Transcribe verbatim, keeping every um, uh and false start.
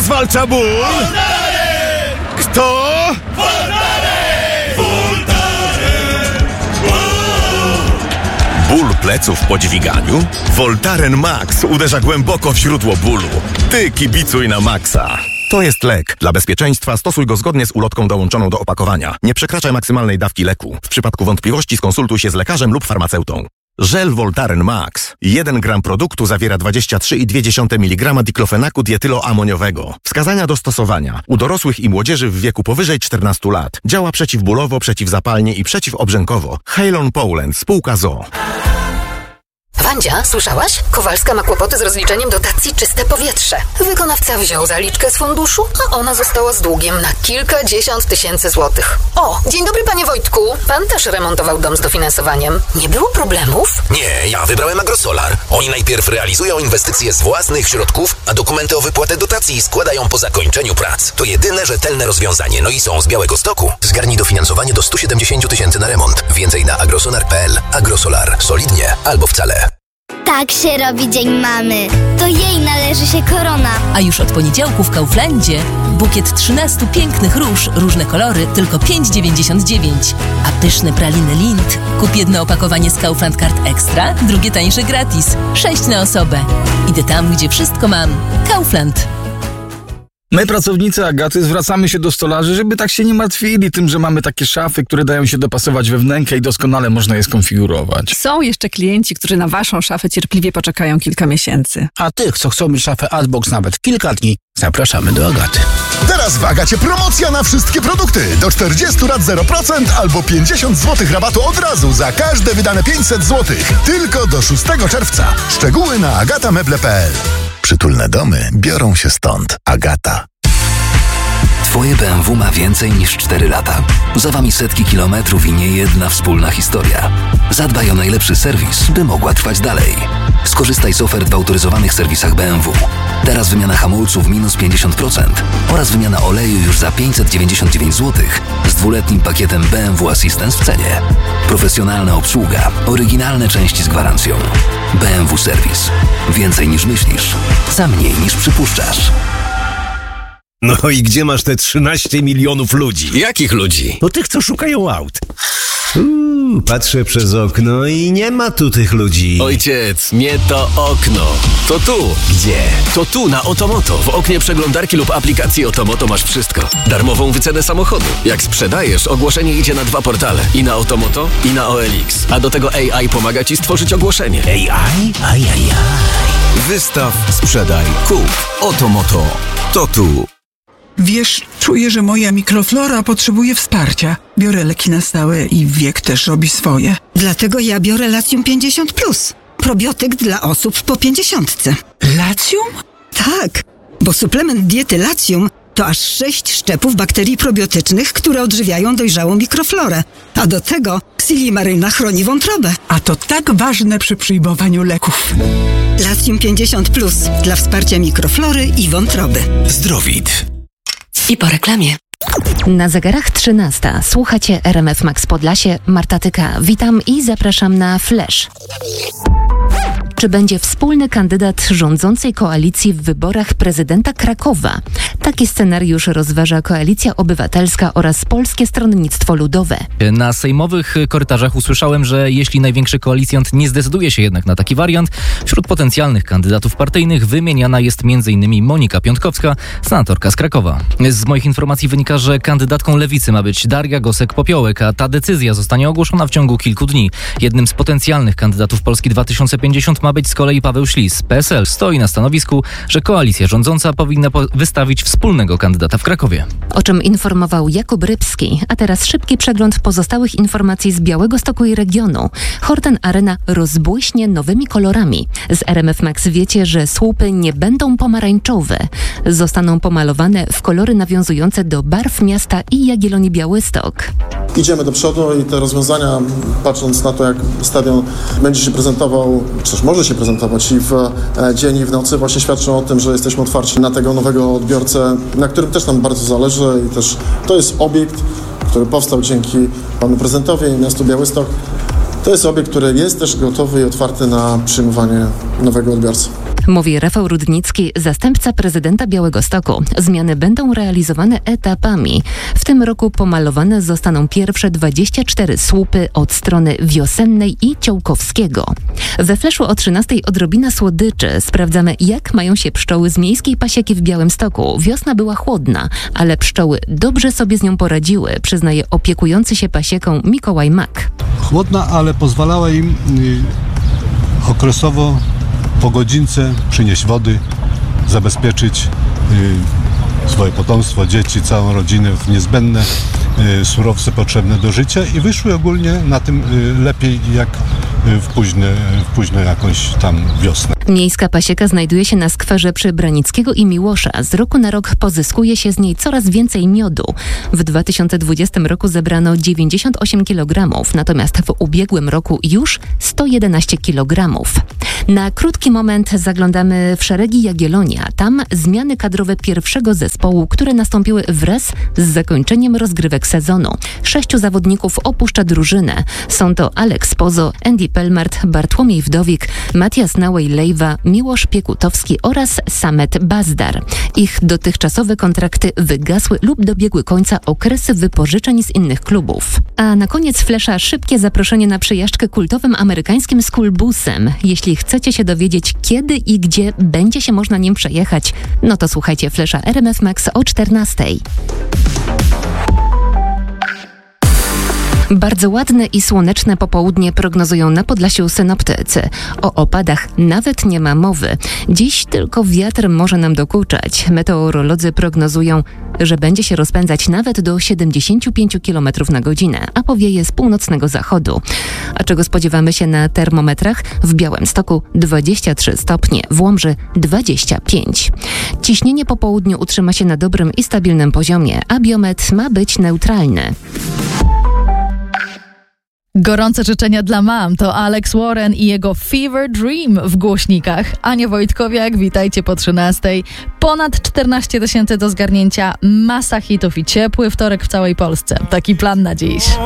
zwalcza ból? Voltaren! Kto? Voltaren! Voltaren! Ból pleców po dźwiganiu? Voltaren Max uderza głęboko w źródło bólu. Ty kibicuj na maksa. To jest lek. Dla bezpieczeństwa stosuj go zgodnie z ulotką dołączoną do opakowania. Nie przekraczaj maksymalnej dawki leku. W przypadku wątpliwości skonsultuj się z lekarzem lub farmaceutą. Żel Voltaren Max. jeden gram produktu zawiera dwadzieścia trzy i dwie dziesiąte miligrama diklofenaku dietyloamoniowego. Wskazania do stosowania. U dorosłych i młodzieży w wieku powyżej czternastu lat. Działa przeciwbólowo, przeciwzapalnie i przeciwobrzękowo. Halon Poland, spółka z o o. Wandzia, słyszałaś? Kowalska ma kłopoty z rozliczeniem dotacji Czyste Powietrze. Wykonawca wziął zaliczkę z funduszu, a ona została z długiem na kilkadziesiąt tysięcy złotych. O, dzień dobry panie Wojtku. Pan też remontował dom z dofinansowaniem. Nie było problemów? Nie, ja wybrałem Agrosolar. Oni najpierw realizują inwestycje z własnych środków, a dokumenty o wypłatę dotacji składają po zakończeniu prac. To jedyne rzetelne rozwiązanie, no i są z Białegostoku. Zgarnij dofinansowanie do stu siedemdziesięciu tysięcy na remont. Więcej na agrosolar kropka p l. Agrosolar. Solidnie albo wcale. Tak się robi Dzień Mamy. To jej należy się korona. A już od poniedziałku w Kauflandzie bukiet trzynastu pięknych róż, różne kolory, tylko pięć dziewięćdziesiąt dziewięć. A pyszne praliny Lindt. Kup jedno opakowanie z Kaufland Card Extra, drugie tańsze gratis. Sześć na osobę. Idę tam, gdzie wszystko mam. Kaufland. My, pracownicy Agaty, zwracamy się do stolarzy, żeby tak się nie martwili tym, że mamy takie szafy, które dają się dopasować we wnękę i doskonale można je skonfigurować. Są jeszcze klienci, którzy na waszą szafę cierpliwie poczekają kilka miesięcy. A tych, co chcą mieć szafę Adbox nawet kilka dni, zapraszamy do Agaty. Teraz w Agacie promocja na wszystkie produkty. Do czterdziestu lat zero procent albo pięćdziesiąt złotych rabatu od razu za każde wydane pięćset złotych. Tylko do szóstego czerwca. Szczegóły na agatameble kropka p l. Przytulne domy biorą się stąd. Agata. Twoje B M W ma więcej niż cztery lata. Za wami setki kilometrów i nie jedna wspólna historia. Zadbaj o najlepszy serwis, by mogła trwać dalej. Skorzystaj z ofert w autoryzowanych serwisach B M W. Teraz wymiana hamulców minus pięćdziesiąt procent oraz wymiana oleju już za pięćset dziewięćdziesiąt dziewięć złotych z dwuletnim pakietem B M W Assistance w cenie. Profesjonalna obsługa, oryginalne części z gwarancją. B M W Serwis. Więcej niż myślisz, za mniej niż przypuszczasz. No i gdzie masz te trzynaście milionów ludzi? Jakich ludzi? No tych, co szukają aut. Uuu, patrzę przez okno i nie ma tu tych ludzi. Ojciec, nie to okno. To tu. Gdzie? To tu, na Otomoto. W oknie przeglądarki lub aplikacji Otomoto masz wszystko. Darmową wycenę samochodu. Jak sprzedajesz, ogłoszenie idzie na dwa portale. I na Otomoto, i na O L X. A do tego A I pomaga ci stworzyć ogłoszenie. A I? Ajajaj. Wystaw, sprzedaj, kup. Otomoto. To tu. Wiesz, czuję, że moja mikroflora potrzebuje wsparcia. Biorę leki na stałe i wiek też robi swoje. Dlatego ja biorę Latium pięćdziesiąt plus. Probiotyk dla osób po pięćdziesiątce. Latium? Tak, bo suplement diety Latium to aż sześć szczepów bakterii probiotycznych, które odżywiają dojrzałą mikroflorę. A do tego Silimaryna chroni wątrobę. A to tak ważne przy przyjmowaniu leków. Latium pięćdziesiąt plus dla wsparcia mikroflory i wątroby. Zdrowit. I po reklamie. Na zegarach trzynasta. Słuchacie R M F Max Podlasie. Marta Tyka. Witam i zapraszam na Flash. Czy będzie wspólny kandydat rządzącej koalicji w wyborach prezydenta Krakowa? Taki scenariusz rozważa Koalicja Obywatelska oraz Polskie Stronnictwo Ludowe. Na sejmowych korytarzach usłyszałem, że jeśli największy koalicjant nie zdecyduje się jednak na taki wariant, wśród potencjalnych kandydatów partyjnych wymieniana jest m.in. Monika Piątkowska, senatorka z Krakowa. Z moich informacji wynika, że kandydatką Lewicy ma być Daria Gosek-Popiołek, a ta decyzja zostanie ogłoszona w ciągu kilku dni. Jednym z potencjalnych kandydatów Polski dwa tysiące pięćdziesiąt ma być z kolei Paweł Ślis. P S L stoi na stanowisku, że koalicja rządząca powinna po- wystawić wspólnego kandydata w Krakowie. O czym informował Jakub Rybski. A teraz szybki przegląd pozostałych informacji z Białegostoku i regionu. Horten Arena rozbłyśnie nowymi kolorami. Z R M F Max wiecie, że słupy nie będą pomarańczowe. Zostaną pomalowane w kolory nawiązujące do barw miasta i Jagiellonii Białystok. Idziemy do przodu i te rozwiązania, patrząc na to, jak stadion będzie się prezentował, czy też może się prezentować i w dzień, i w nocy, właśnie świadczą o tym, że jesteśmy otwarci na tego nowego odbiorcę, na którym też nam bardzo zależy i też to jest obiekt, który powstał dzięki panu prezydentowi i miastu Białystok. To jest obiekt, który jest też gotowy i otwarty na przyjmowanie nowego odbiorcy. Mówi Rafał Rudnicki, zastępca prezydenta Białegostoku. Zmiany będą realizowane etapami. W tym roku pomalowane zostaną pierwsze dwadzieścia cztery słupy od strony Wiosennej i Ciołkowskiego. We Fleszu o trzynastej odrobina słodyczy. Sprawdzamy, jak mają się pszczoły z miejskiej pasieki w Białymstoku. Wiosna była chłodna, ale pszczoły dobrze sobie z nią poradziły, przyznaje opiekujący się pasieką Mikołaj Mak. Chłodna, ale pozwalała im y, okresowo po godzince przynieść wody, zabezpieczyć y, swoje potomstwo, dzieci, całą rodzinę w niezbędne y, surowce potrzebne do życia i wyszły ogólnie na tym y, lepiej jak w późne, w późne jakąś tam wiosnę. Miejska pasieka znajduje się na skwerze przy Branickiego i Miłosza. Z roku na rok pozyskuje się z niej coraz więcej miodu. W dwa tysiące dwudziestym roku zebrano dziewięćdziesiąt osiem kilogramów, natomiast w ubiegłym roku już sto jedenaście kilogramów. Na krótki moment zaglądamy w szeregi Jagiellonia. Tam zmiany kadrowe pierwszego zespołu, które nastąpiły wraz z zakończeniem rozgrywek sezonu. Sześciu zawodników opuszcza drużynę. Są to Aleks Pozo, Andy Pelmart, Bartłomiej Wdowik, Matias Nałej-Lejwa, Miłosz Piekutowski oraz Samet Bazdar. Ich dotychczasowe kontrakty wygasły lub dobiegły końca okresy wypożyczeń z innych klubów. A na koniec Flesza szybkie zaproszenie na przejażdżkę kultowym amerykańskim schoolbusem. Jeśli chcecie się dowiedzieć, kiedy i gdzie będzie się można nim przejechać, no to słuchajcie Flesza R M F Max o czternastej. Bardzo ładne i słoneczne popołudnie prognozują na Podlasiu synoptycy. O opadach nawet nie ma mowy. Dziś tylko wiatr może nam dokuczać. Meteorolodzy prognozują, że będzie się rozpędzać nawet do siedemdziesiąt pięć kilometrów na godzinę, a powieje z północnego zachodu. A czego spodziewamy się na termometrach? W Białymstoku dwadzieścia trzy stopnie, w Łomży dwadzieścia pięć. Ciśnienie po południu utrzyma się na dobrym i stabilnym poziomie, a biometr ma być neutralny. Gorące życzenia dla mam to Alex Warren i jego Fever Dream w głośnikach. Ania Wojtkowiak, witajcie po trzynastej. Ponad czternaście tysięcy do zgarnięcia, masa hitów i ciepły wtorek w całej Polsce. Taki plan na dziś.